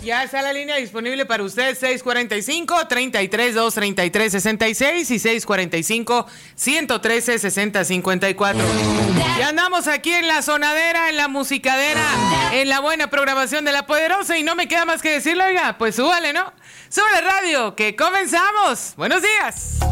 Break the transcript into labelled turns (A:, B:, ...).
A: Ya está la línea disponible para usted, 645-33-233-66 y 645-113-6054. Ya andamos aquí en la sonadera, en la musicadera, en la buena programación de La Poderosa y no me queda más que decirle, oiga, pues súbale, ¿no? Súbale radio, que comenzamos. Buenos días.